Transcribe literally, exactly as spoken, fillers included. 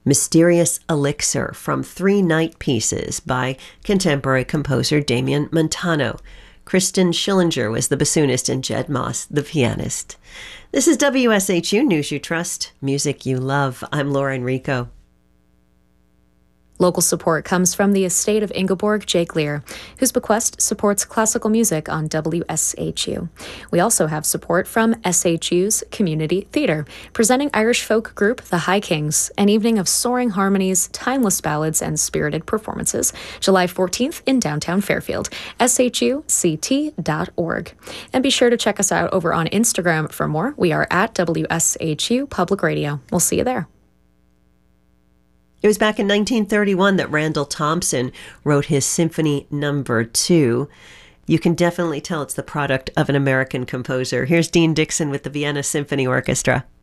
Mysterious Elixir from Three Night Pieces by contemporary composer Damien Montano. Kristen Schillinger was the bassoonist and Jed Moss the pianist. This is W S H U News You Trust, music you love. I'm Laura Enrico. Local support comes from the estate of Ingeborg Jake Lear, whose bequest supports classical music on W S H U. We also have support from S H U's Community Theatre, presenting Irish folk group The High Kings, an evening of soaring harmonies, timeless ballads, and spirited performances, July fourteenth in downtown Fairfield, S H U C T dot org. And be sure to check us out over on Instagram for more. We are at W S H U Public Radio. We'll see you there. It was back in nineteen thirty-one that Randall Thompson wrote his Symphony Number Two. You can definitely tell it's the product of an American composer. Here's Dean Dixon with the Vienna Symphony Orchestra.